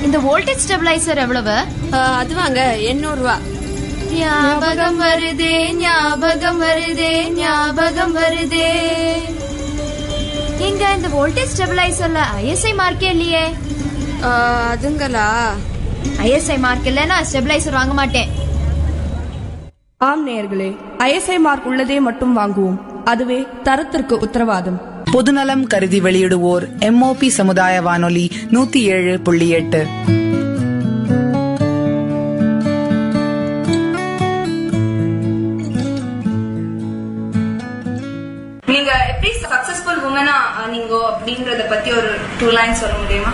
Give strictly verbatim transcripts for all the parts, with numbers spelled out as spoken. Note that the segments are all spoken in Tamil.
இந்த வோல்டேஜ் ஸ்டெபிளைசர் எவ்வளவு? அது வாங்க எண்ணூறு ரூபா. ஞாபகம் வருதே ஞாபகம் வருதே ஞாபகம் வருதே. எங்க இந்த வோல்டேஜ் ஸ்டெபிளைசர்ல ஐஎஸ்ஐ மார்க்கே இல்லையே. அதுங்களா? ஐஎஸ்ஐ மார்க் இல்லைன்னா ஸ்டெபிளைசர் வாங்க மாட்டேன். ஆம் நேயர்களே, ஐஎஸ்ஐ மார்க் உள்ளதே மட்டும் வாங்குவோம். அதுவே தரத்திற்கு உத்தரவாதம். பொதுநலம் கருதி வெளியிடுவோர் எம்ஓபி சமுதாய வானொலி நூத்தி ஏழு புள்ளி எட்டு. நீங்க எப்படி சக்சஸ்ஃபுல் உமனா நீங்க அப்படிங்கறத பத்தி ஒரு டூ லைன் சொல்ல முடியுமா?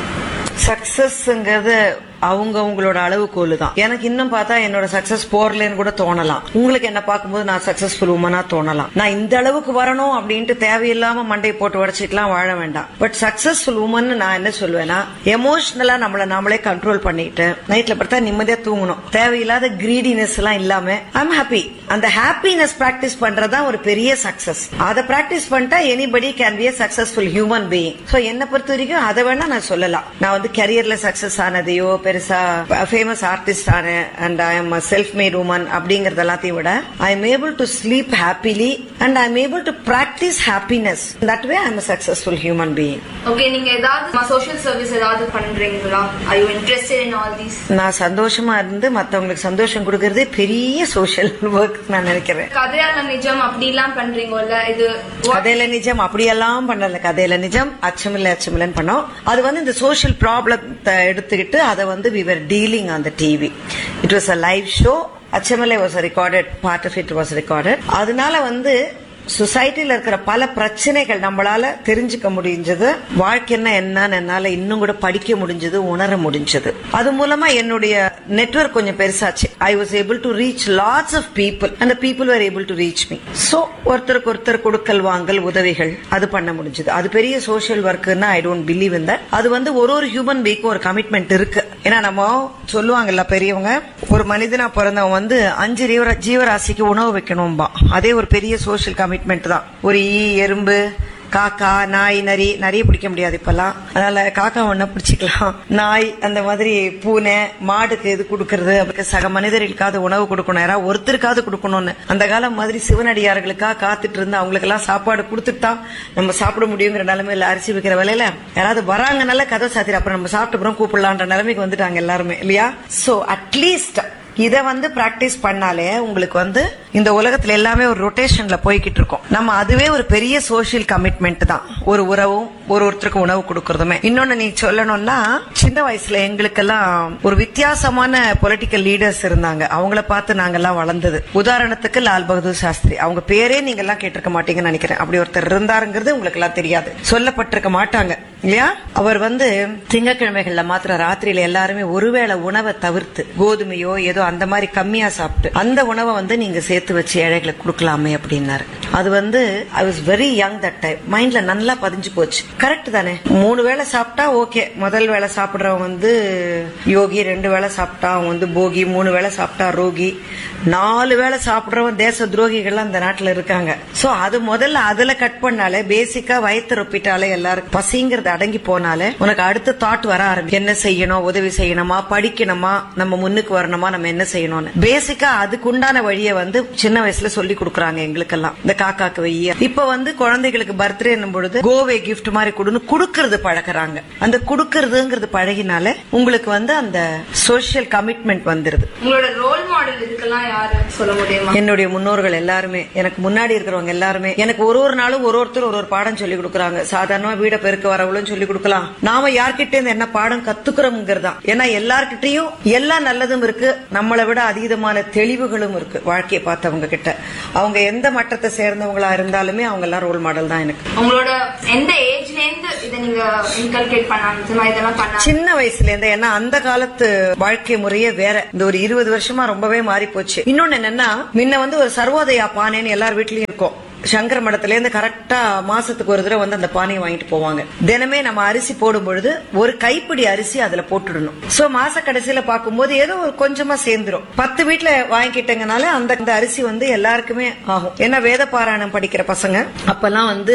சக்சஸ்ங்கிறது அவங்க உங்களோட அளவுகோல் தான். எனக்கு இன்னும் பார்த்தா என்னோட சக்சஸ் போறலன்னு கூட தோணலாம். உங்களுக்கு என்ன பார்க்கும்போது நான் சக்சஸ்ஃபுல் உமனா தோணலாம். நான் இந்த அளவுக்கு வரணும் அப்படின்ட்டு தேவையில்லாம மண்டை போட்டு உடச்சிட்டுலாம் வாழ வேண்டாம். பட் சக்சஸ்ஃபுல் உமன் நான் என்ன சொல்வேன்னா, எமோஷனலா நம்மள நாமளே கண்ட்ரோல் பண்ணிட்டு நைட்ல பார்த்தா நிம்மதியா தூங்கணும். தேவையில்லாத கிரீடினஸ் எல்லாம் இல்லாம ஐம் ஹாப்பி. அந்த ஹாப்பினஸ் பிராக்டிஸ் பண்றதா ஒரு பெரிய சக்சஸ். அதை பிராக்டிஸ் பண்ணிட்டா anybody can be a successful human being. So என்ன பொறுத்த வரைக்கும் அதை வேணா நான் சொல்லலாம். நான் வந்து கரியர்ல சக்சஸ் ஆனதையோ பெருசா ஃபேமஸ் ஆர்டிஸ்ட் ஆன and I am self mat woman அப்படிங்கறது எல்லாத்தையும் விட I am able to sleep happily and I am able to practise happiness. That way I am a successful human being. Okay, நீங்க ஏதாவது சோஷியல் சர்வீஸ் ஏதாவது பண்றீங்களா? Are you interested in all these? நான் சந்தோஷமா இருந்து மத்தவங்களுக்கு சந்தோஷம் கொடுக்கறதே பெரிய சோஷியல் ஒர்க் நான் நினைக்கிறேன். கதையால நிஜம் அப்படி எல்லாம் பண்றீங்கல்ல, இது கதையில நிஜம் அப்படியெல்லாம் பண்ணல. கதையில நிஜம் அச்சமில்லை அச்சமில்லன்னு பண்ணோம். அது வந்து இந்த சோஷியல் ப்ராப்ளத்தை எடுத்துக்கிட்டு அதை வந்து we were dealing on the T V. It was a live show. Achamale was a recorded, part of it was recorded. அதனால வந்து சொசைட்டில இருக்கிற பல பிரச்சனைகள் நம்மளால தெரிஞ்சுக்க முடிஞ்சது. வாழ்க்கைன்னா என்னன்னு என்னால இன்னும் கூட படிக்க முடிஞ்சது, உணர முடிஞ்சது. அது மூலமா என்னுடைய நெட்வொர்க் கொஞ்சம் பெருசாச்சு. I was able to reach lots of people and the people were able to reach me. So ஒருத்தருக்கு ஒருத்தர் கொடுக்கல் வாங்கல் உதவிகள் அது பண்ண முடிஞ்சது. அது பெரிய social ஒர்க்னா I don't believe in that. அது வந்து ஒரு ஒரு ஹியூமன் பீக்கும் ஒரு கமிட்மெண்ட் இருக்கு. ஏன்னா நம்ம சொல்லுவாங்கல்ல பெரியவங்க, ஒரு மனிதனா பிறந்தவன் வந்து அஞ்சு ஜீவராசிக்கு உணவு வைக்கணும்பா. அதே ஒரு பெரிய சோஷியல் கமிட்மெண்ட் தான். ஒரு ஈ, எறும்பு, காக்கா, நாய், நரி நிறைய பிடிக்க முடியாது இப்பெல்லாம். அதனால காக்கா ஒண்ணா பிடிச்சிக்கலாம். நாய், அந்த மாதிரி பூனை, மாடுக்கு இது கொடுக்கறது, அதுக்கு சக மனிதர்களுக்காவது உணவு கொடுக்கணும், யாராவது ஒருத்தருக்காவது கொடுக்கணும்னு அந்த காலம் மாதிரி சிவனடியார்களுக்காக காத்துட்டு இருந்து அவங்களுக்கு எல்லாம் சாப்பாடு கொடுத்துட்டா நம்ம சாப்பிட முடியுங்கிற நிலைமையில அரிசி வைக்கிற வேலையில யாராவது வராங்கனால கதை சாத்திர அப்புறம் நம்ம சாப்பிட்டு அப்புறம் கூப்பிடலான்ற நிலைமைக்கு வந்துட்டாங்க எல்லாருமே இல்லையா? சோ அட்லீஸ்ட் இத வந்து பிராக்டிஸ் பண்ணாலே உங்களுக்கு வந்து இந்த உலகத்துல எல்லாமே ஒரு ரொட்டேஷன்ல போய்கிட்டு இருக்கும். நம்ம அதுவே ஒரு பெரிய சோசியல் கமிட்மெண்ட் தான். ஒரு உறவும் ஒரு ஒருத்தருக்கு உணவு கொடுக்கறதுமே. இன்னொன்னு நீ சொல்லணும்னா, சின்ன வயசுல எங்களுக்கெல்லாம் ஒரு வித்தியாசமான பொலிட்டிக்கல் லீடர்ஸ் இருந்தாங்க. அவங்கள பார்த்து நாங்கெல்லாம் வளர்ந்தது. உதாரணத்துக்கு லால் பகதூர் சாஸ்திரி. அவங்க பேரே நீங்க எல்லாம் கேட்டிருக்க மாட்டீங்கன்னு நினைக்கிறேன். அப்படி ஒருத்தர் இருந்தாருங்கிறது உங்களுக்கு எல்லாம் தெரியாது, சொல்லப்பட்டிருக்க மாட்டாங்க இல்லையா? அவர் வந்து திங்கக்கிழமைகள்ல மாத்திர ராத்திரியில எல்லாருமே ஒருவேளை உணவை தவிர்த்து கோதுமையோ ஏதோ அந்த மாதிரி கம்மியா சாப்பிட்டு அந்த உணவை வந்து நீங்க சேர்த்து வச்சு ஏழைகளுக்கு கொடுக்கலாமே அப்படின்னாரு. அது வந்து I was very young that time. மைண்ட்ல நல்லா பதிஞ்சு போச்சு. கரெக்ட் தானே? மூணு வேளை சாப்பிட்டா ஓகே. முதல் வேளை சாப்பிடுறவன் வந்து யோகி, ரெண்டு வேளை சாப்பிட்டா அவன் வந்து போகி, மூணு வேளை சாப்பிட்டா ரோகி, நாலு வேளை சாப்பிடுறவன் தேச துரோகிகள் அந்த நாட்டுல இருக்காங்க. சோ அது முதல்ல அதுல கட் பண்ணாலே, பேசிக்கா வயிற்று ரொப்பிட்டாலே, எல்லாருக்கும் பசிங்கிறது அடங்கி போனாலே உனக்கு அடுத்த தாட் வர ஆரம்பிக்கும். என்ன செய்யணும், உதவி செய்யணுமா, படிக்கணுமா, நம்ம முன்னுக்கு வரணுமா, நம்ம என்ன செய்யணும்னு. பேசிக்கா அதுக்குண்டான வழியை வந்து சின்ன வயசுல சொல்லி கொடுக்கறாங்க எங்களுக்கெல்லாம். இந்த காக்காக்கு வைய இப்ப வந்து குழந்தைகளுக்கு பர்த்டே பொழுது கோவே கிஃப்ட் மாதிரி கொடுன்னு குடுக்கறது பழக்கிறாங்க. அந்த குடுக்கறதுங்கிறது பழகினால உங்களுக்கு வந்து அந்த சோசியல் கமிட்மெண்ட் வந்துருது. உங்களோட ரோல் மாடல் இதுக்கெல்லாம் யாரு சொல்ல முடியுமா? என்னுடைய முன்னோர்கள் எல்லாருமே, எனக்கு முன்னாடி இருக்கிறவங்க எல்லாருமே எனக்கு ஒரு ஒரு நாளும் ஒரு ஒருத்தர் ஒரு ஒரு பாடம் சொல்லி கொடுக்கறாங்க. சாதாரணமா வீட பெருக்க வரவளும் சொல்லி கொடுக்கலாம். நாம யார்கிட்ட இருந்து என்ன பாடம் கத்துக்கிறோம்ங்கிறதா. ஏன்னா எல்லார்கிட்டையும் எல்லா நல்லதும் இருக்கு, நம்மளை விட அதீதமான தெளிவுகளும் இருக்கு. வாழ்க்கையை பார்த்தவங்க கிட்ட அவங்க எந்த மட்டத்தை சேர்ந்தவங்களா இருந்தாலுமே அவங்க எல்லாம் ரோல் மாடல் தான் எனக்கு. உங்களோட எந்த ஏஜ்ல இருந்து இதை நீங்க இன்கல்கேட் பண்ணாங்க? இதெல்லாம் பண்ண சின்ன வயசுல இருந்து. ஏன்னா அந்த காலத்து வாழ்க்கை முறையே வேற. இந்த ஒரு இருபது வருஷமா ரொம்பவே மாறி போச்சு. இன்னொன்னு என்னன்னா, முன்ன வந்து ஒரு சர்வோதயா பானைன்னு எல்லார் வீட்லயும் இருக்கும். சங்கர மடத்துல இருந்து கரெக்டா மாசத்துக்கு ஒரு தடவை வந்து அந்த பானையை வாங்கிட்டு போவாங்க. தினமே நம்ம அரிசி போடும் பொழுது ஒரு கைப்பிடி அரிசி அதுல போட்டுடணும். சோ மாச கடைசியில பாக்கும்போது ஏதோ ஒரு கொஞ்சமா சேர்ந்துரும். பத்து வீட்டுல வாங்கிக்கிட்டங்கனால அந்த அரிசி வந்து எல்லாருக்குமே ஆகும். ஏன்னா வேத பாராயணம் படிக்கிற பசங்க அப்பெல்லாம் வந்து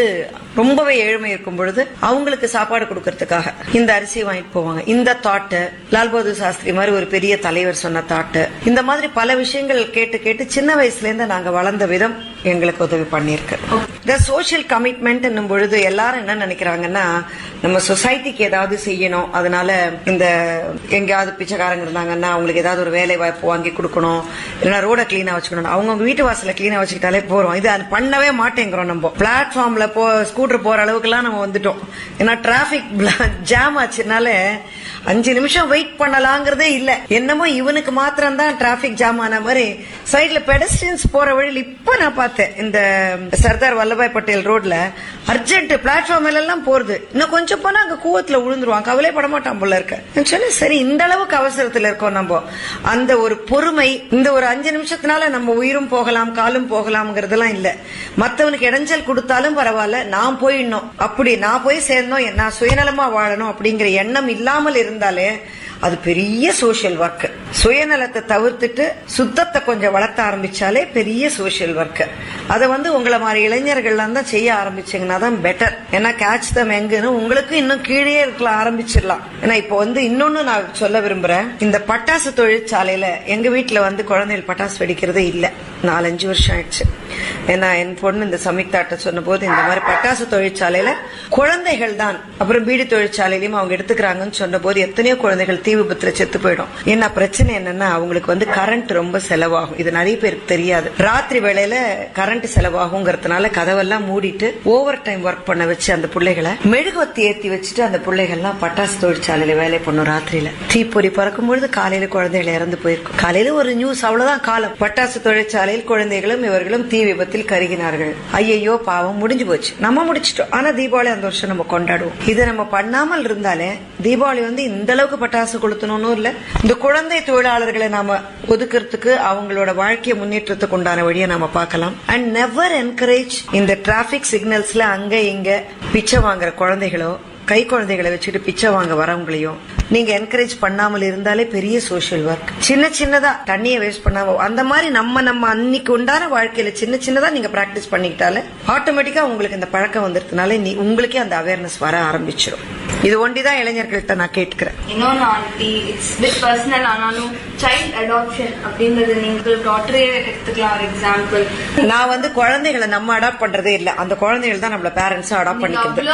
ரொம்பவே ஏழ்மை இருக்கும் பொழுது அவங்களுக்கு சாப்பாடு கொடுக்கறதுக்காக இந்த அரிசி வாங்கிட்டு போவாங்க. இந்த தாட்டு லால் பகதூர் சாஸ்திரி மாதிரி ஒரு பெரிய தலைவர் சொன்ன தாட்டு, இந்த மாதிரி பல விஷயங்கள் கேட்டு கேட்டு சின்ன வயசுல இருந்து நாங்க வளர்ந்த விதம் எங்களுக்கு உதவி பண்ணிருக்கு. இந்த சோசியல் கமிட்மெண்ட் என்னும் பொழுது எல்லாரும் என்ன நினைக்கிறாங்கன்னா, நம்ம சொசைட்டிக்கு ஏதாவது செய்யணும், அதனால இந்த எங்கேயாவது பிச்சைக்காரங்க இருந்தாங்கன்னா அவங்களுக்கு ஏதாவது ஒரு வேலை வாய்ப்பு வாங்கி கொடுக்கணும், இல்லைன்னா ரோட கிளீனா வச்சுக்கணும். அவங்க வீட்டு வாசல கிளீனா வச்சுக்கிட்டாலே போறோம். இது அது பண்ணவே மாட்டேங்கிறோம். நம்ம பிளாட்ஃபார்ம்ல போ ஸ்கூட்டர் போற அளவுக்கு எல்லாம் நம்ம வந்துட்டோம். ஏன்னா டிராபிக் ஜாம் ஆச்சுனால அஞ்சு நிமிஷம் வெயிட் பண்ணலாங்கிறதே இல்ல. என்னமோ இவனுக்கு மாத்திரம் தான் டிராபிக் ஜாம் ஆன மாதிரி சைட்ல பெடஸ்ட்ரியன்ஸ் போற வழியில் இப்ப நான் பார்த்தேன். இந்த சர்தார் வல்லபாய் பட்டேல் ரோட்ல அர்ஜென்ட் பிளாட்ஃபார்ம் எல்லாம் போறது, இன்னும் கொஞ்சம் போனா அங்க கூவத்துல விழுந்துருவான், கவலை பட மாட்டான் போல இருக்க. சரி, இந்த அளவுக்கு அவசரத்துல இருக்கோம் நம்ம. அந்த ஒரு பொறுமை, இந்த ஒரு அஞ்சு நிமிஷத்தினால நம்ம உயிரும் போகலாம் காலும் போகலாம்ங்கிறதெல்லாம் இல்ல. மத்தவனுக்கு இடைஞ்சல் கொடுத்தாலும் பரவாயில்ல, நான் போயிடணும், அப்படி நான் போய் சேர்ந்தோம், நான் சுயநலமா வாழணும் அப்படிங்கிற எண்ணம் இல்லாமல் இருந்தாலே அது பெரிய சோசியல் ஒர்க். சுயநலத்தை தவிர்த்துட்டு சுத்தத்தை கொஞ்சம் வளர்த்த ஆரம்பிச்சாலே பெரிய சோசியல் ஒர்க். அதை வந்து உங்களை மாதிரி இளைஞர்கள்லாம் தான் செய்ய ஆரம்பிச்சீங்கன்னா தான் பெட்டர். ஏன்னா கேட்ச் தம் எங்குன்னு உங்களுக்கு இன்னும் கீழே இருக்கலாம் ஆரம்பிச்சிடலாம். ஏன்னா இப்போ வந்து இன்னொன்னு நான் சொல்ல விரும்புறேன். இந்த பட்டாசு தொழிற்சாலையில எங்க வீட்டுல வந்து குழந்தைகள் பட்டாசு வெடிக்கிறதே இல்ல, நாலஞ்சு வருஷம் ஆயிடுச்சு. ஏன்னா என் பொண்ணு இந்த சமிக்தாட்ட சொன்ன போது இந்த மாதிரி பட்டாசு தொழிற்சாலையில குழந்தைகள் தான், அப்புறம் பீடி தொழிற்சாலையிலயும் அவங்க எடுத்துக்கிறாங்கன்னு சொன்ன போது எத்தனையோ குழந்தைகள் தீ விபத்துல செத்து போயிடும். என்ன பிரச்சனை என்னன்னா, அவங்களுக்கு வந்து கரண்ட் ரொம்ப செலவாகும். இது நிறைய பேருக்கு தெரியாது. ராத்திரி வேளையில கரண்ட் செலவாகுங்கிறதுனால கதவெல்லாம் மூடிட்டு ஓவர் டைம் ஒர்க் பண்ண வச்சு அந்த பிள்ளைகளை மெழுகுவத்தி ஏத்தி வச்சுட்டு அந்த பிள்ளைகள்லாம் பட்டாசு தொழிற்சாலையில வேலை பண்ணும். ராத்திரியில தீப்பொறி பறக்கும் பொழுது காலையில குழந்தைகள் இறந்து போயிருக்கும். காலையில ஒரு நியூஸ், அவ்வளவுதான் காலம். பட்டாசு தொழிற்சாலையில் குழந்தைகளும் இவர்களும் தீ விபத்தில் கருகினார்கள். ஐயோ பாவம், முடிஞ்சு போச்சு, நம்ம முடிச்சிட்டோம். ஆனா தீபாவளி அந்த வருஷம் நம்ம கொண்டாடுவோம். இதை நம்ம பண்ணாமல் இருந்தாலே தீபாவளி வந்து இந்த அளவுக்கு பட்டாசு கொளுத்தணும் இல்ல. இந்த குழந்தை தொழிலாளர்களை நாம ஒதுக்கிறதுக்கு, அவங்களோட வாழ்க்கை முன்னேற்றத்துக்கு உண்டான வழியை நாம பார்க்கலாம். அண்ட் நெவர் என்கரேஜ் இந்த டிராபிக் சிக்னல்ஸ்ல அங்க இங்க பிச்சை வாங்குற குழந்தைகளோ, கை குழந்தைகளை வச்சுட்டு பிச்சை வாங்க வரவங்களையும் நீங்க என்கரேஜ் பண்ணாமல் இருந்தாலே பெரிய சோசியல் ஒர்க். சின்ன சின்னதா தண்ணியை வேஸ்ட் பண்ணாம அந்த மாதிரி நம்ம நம்ம அன்னைக்கு உண்டான வாழ்க்கையில சின்ன சின்னதா நீங்க பிராக்டிஸ் பண்ணிக்கிட்டாலே ஆட்டோமேட்டிக்கா உங்களுக்கு இந்த பழக்கம் வந்துருதுனால உங்களுக்கே அந்த அவேர்னஸ் வர ஆரம்பிச்சிடும். இது ஒண்டிதான் இளைஞர்கள்ட்ட நான் கேட்டுக்கிறேன். இன்னொன்னு ஆண்டி, இட்ஸ் பிட் பர்சனல், ஆனாலும் சைல்ட் அடாப்ஷன் அப்படின்றது நீங்க டாக்டரே எடுத்துக்கலாம். ஒரு எக்ஸாம்பிள், நான் வந்து குழந்தைகளை நம்ம அடாப்ட் பண்றதே இல்ல, அந்த குழந்தைகள் தான் நம்மள பேரண்ட்ஸ் அடாப்ட் பண்ணிக்கிறது.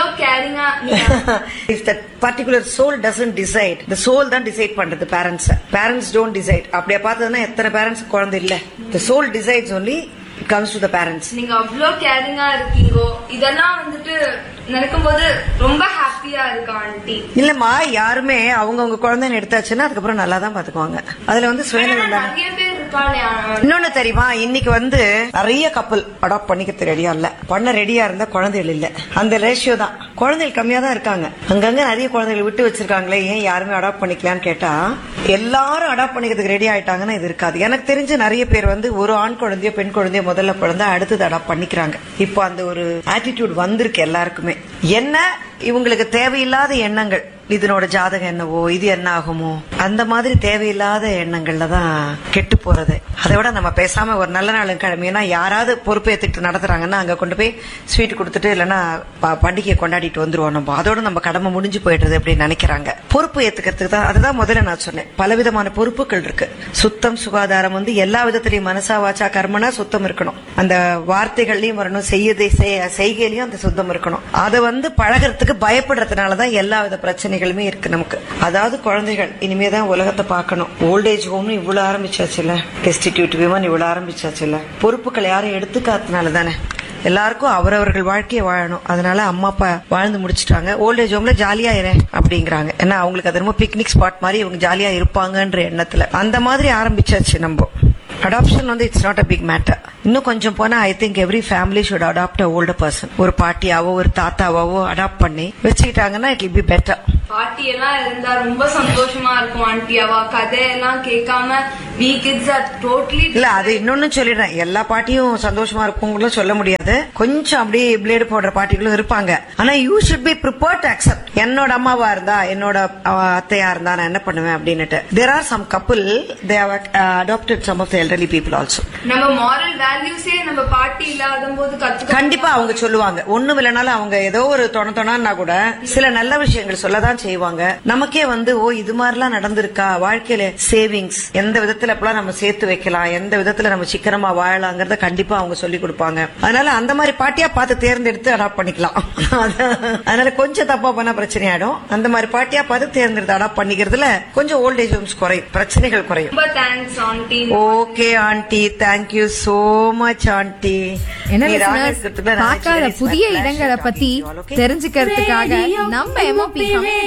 If that particular soul doesn't decide, the soul தான் டிசைட் பண்றது, பேரண்ட்ஸ் பேரண்ட்ஸ் don't decide. அப்படியே பார்த்ததுன்னா எத்தனை பேரண்ட்ஸ் குழந்தை இல்ல. The soul decides only, it comes to the parents. நீங்க அவ்வளோ கேரிங்கா இருக்கீங்கோ, இதெல்லாம் வந்துட்டு நடக்கும்போது ரொம்ப ஹாப்பியா இருக்கு ஆண்டி. இல்லம்மா, யாருமே அவங்கவுங்க குழந்தைன்னு எடுத்தாச்சுன்னா அதுக்கப்புறம் நல்லா தான் பாத்துக்குவாங்க. அதுல வந்து சுயநலம் தான். நிறைய பேர் இருக்காங்க. இன்னொன்னு தெரியுமா, இன்னைக்கு வந்து நிறைய கப்பல் அடாப்ட் பண்ணிக்கிறது ரெடியா இல்ல, பண்ண ரெடியா இருந்தா குழந்தைகள் இல்ல. அந்த ரேஷியோ தான். குழந்தைகள் கம்மியா தான் இருக்காங்க. அங்கங்க நிறைய குழந்தைகள் விட்டு வச்சிருக்காங்களே, ஏன் யாருமே அடாப்ட் பண்ணிக்கலான்னு கேட்டா எல்லாரும் அடாப்ட் பண்ணிக்கிறதுக்கு ரெடி ஆயிட்டாங்கன்னா இது இருக்காது. எனக்கு தெரிஞ்ச நிறைய பேர் வந்து ஒரு ஆண் குழந்தையோ பெண் குழந்தையோ முதல்ல குழந்தை அடுத்தது அடாப்ட் பண்ணிக்கிறாங்க. இப்போ அந்த ஒரு ஆட்டிடியூட் வந்திருக்கு எல்லாருக்குமே. என்ன இவங்களுக்கு தேவையில்லாத எண்ணங்கள், இதனோட ஜாதகம் என்னவோ, இது என்ன ஆகுமோ, அந்த மாதிரி தேவையில்லாத எண்ணங்கள்ல தான் கெட்டு போறது. அதை விட நம்ம பேசாம ஒரு நல்ல நாள் கிழமைனா யாராவது பொறுப்பேற்றுட்டு நடத்துறாங்கன்னா அங்க கொண்டு போய் ஸ்வீட் கொடுத்துட்டு இல்லைன்னா பண்டிகையை கொண்டாடிட்டு வந்துருவோம். நம்ம அதோட நம்ம கடமை முடிஞ்சு போயிடுறது அப்படின்னு நினைக்கிறாங்க. பொறுப்பு ஏத்துக்கிறதுக்கு தான், அதுதான் முதல்ல நான் சொன்னேன். பலவிதமான பொறுப்புகள் இருக்கு. சுத்தம் சுகாதாரம் வந்து எல்லா விதத்திலையும் மனசா வாச்சா கர்மனா சுத்தம் இருக்கணும். அந்த வார்த்தைகள்லயும் வரணும், செய்யதை செய்கையிலயும் அந்த சுத்தம் இருக்கணும். அதை வந்து பழகிறதுக்கு பயப்படுறதுனாலதான் எல்லா வித பிரச்சனைகளுமே இருக்கு நமக்கு. அதாவது குழந்தைகள் இனிமேதான் உலகத்தை பார்க்கணும். ஓல்டேஜ் ஹோம் இவ்வளவு ஆரம்பிச்சாச்சுல்ல, டெஸ்டிடியூட் விமன் இவ்வளவு ஆரம்பிச்சாச்சுல்ல. பொறுப்புகளை யாரும் எடுத்துக்காதனால தானே. எல்லாருக்கும் அவரவர்கள் வாழ்க்கையை வாழணும். அதனால அம்மா அப்பா வாழ்ந்து முடிச்சுட்டாங்க, ஓல்டேஜ் ஹோம்ல ஜாலியா இரு அப்படிங்கிறாங்க. ஏன்னா அவங்களுக்கு அது ரொம்ப பிக்னிக் ஸ்பாட் மாதிரி இவங்க ஜாலியா இருப்பாங்கன்ற எண்ணத்துல அந்த மாதிரி ஆரம்பிச்சாச்சு. நம்ம அடாப்ஷன் வந்து it's not a big matter. இன்னும் கொஞ்சம் போனா I think every family should adapt a older person. ஒரு பாட்டியாவோ ஒரு தாத்தாவோ அடாப்ட் பண்ணி வச்சுக்கிட்டாங்கன்னா இட் வில் பி பெட்டர். பாட்டி எல்லாம் இருந்தா ரொம்ப சந்தோஷமா இருக்கும் ஆண்டி. அவ கதையெல்லாம் கேட்காம we kids are totally இல்ல அது இன்னொன்னு சொல்லிடுறேன், எல்லா பாட்டியும் சந்தோஷமா இருக்குங்களும் சொல்ல முடியாது. கொஞ்சம் அப்படியே பிளேடு போடுற பாட்டிகளும் இருப்பாங்க. ஆனா you should be prepared to accept. என்னோட அம்மாவா இருந்தா என்னோட அத்தையா இருந்தா நான் என்ன பண்ணுவேன் அப்படின்னுட்டு. There are some couple they have adapted some of the elderly people also. நம்ம மாரல் வேல்யூஸே நம்ம பாட்டி இல்லாத போது கத்துக்க கண்டிப்பா அவங்க சொல்லுவாங்க. ஒண்ணும் இல்லைனாலும் அவங்க ஏதோ ஒரு தொண தொணா கூட சில நல்ல விஷயங்கள் சொல்லதான் செய்வாங்க. நமக்கே வந்து ஓ இது மாதிரிலாம் நடந்திருக்கா வாழ்க்கையில, சேவிங்ஸ் எந்த விதத்துல எப்பலாம் நம்ம சேர்த்து வைக்கலாம், எந்த விதத்துல நம்ம சிக்கனமா வாழலாங்கிறத கண்டிப்பா அவங்க சொல்லி கொடுப்பாங்க. அதனால அந்த மாதிரி பாட்டியா பார்த்து தேர்ந்தெடுத்து அடாப்ட் பண்ணிக்கலாம். அதனால கொஞ்சம் தப்பா பண்ணா பிரச்சனை ஆயிடும். அந்த மாதிரி பாட்டியா பார்த்து தேர்ந்தெடுத்து அடாப்ட் பண்ணிக்கிறதுல கொஞ்சம் ஓல்டேஜ் ஹோம்ஸ் குறையும், பிரச்சனைகள் குறையும். ரொம்ப thanks aunty. Okay aunty, thank you so much aunty. என்ன listeners, பார்க்காத புதிய இடங்களை பத்தி தெரிஞ்சுக்கிறதுக்காக நம்ம எம்ஓபி